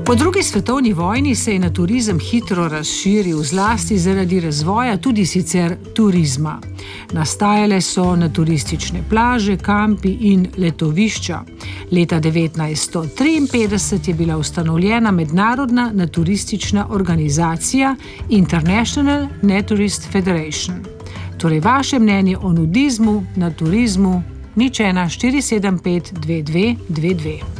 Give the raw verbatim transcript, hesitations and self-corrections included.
Po drugi svetovni vojni se je naturizem hitro razširil, zlasti zaradi razvoja tudi sicer turizma. Nastajale so naturistične plaže, kampi in letovišča. Leta devetnajststo triinpetdeset je bila ustanovljena mednarodna naturistična organizacija International Naturist Federation. Torej vaše mnenje o nudizmu, naturizmu, nič ena štiri sedem pet dve dve dve dve.